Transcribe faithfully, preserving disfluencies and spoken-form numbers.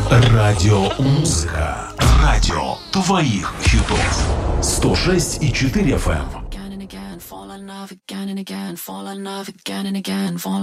Радиомузыка. Радио твоих хитов. сто шесть и четыре эф эм.